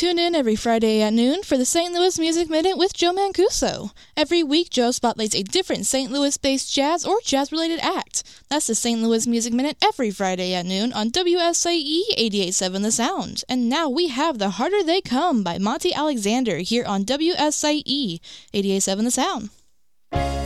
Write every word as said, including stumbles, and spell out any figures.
tune in every Friday at noon for the Saint Louis Music Minute with Joe Mancuso. Every week, Joe spotlights a different Saint Louis-based jazz or jazz-related act. That's the Saint Louis Music Minute every Friday at noon on W S I E eighty-eight point seven The Sound. And now we have The Harder They Come by Monty Alexander here on W S I E eighty-eight point seven The Sound.